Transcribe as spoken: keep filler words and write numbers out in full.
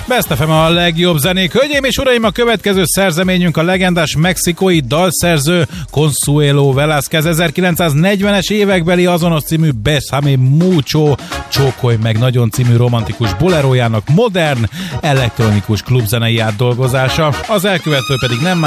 Best ef em a legjobb zenék. Hölgyeim és uraim, a következő szerzeményünk a legendás mexikói dalszerző Consuelo Velázquez ezerkilencszáznegyvenes évekbeli azonos című Bésame Mucho, Csókolj meg nagyon című romantikus bolerójának modern, elektronikus klubzenei átdolgozása. Az elkövető pedig nem